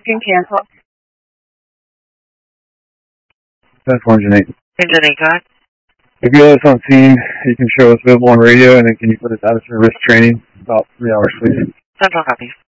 can cancel. That's Engine 8. Engine 8, go ahead. If you let us on scene, you can show us visible on radio, and then can you put us out of service training about 3 hours, please? Central copy.